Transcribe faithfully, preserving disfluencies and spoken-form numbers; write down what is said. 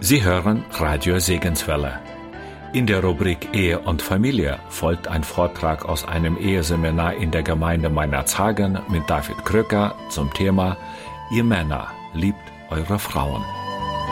Sie hören Radio Segenswelle. In der Rubrik Ehe und Familie folgt ein Vortrag aus einem Eheseminar in der Gemeinde Meinerzhagen mit David Kröcker zum Thema Ihr Männer, liebt eure Frauen.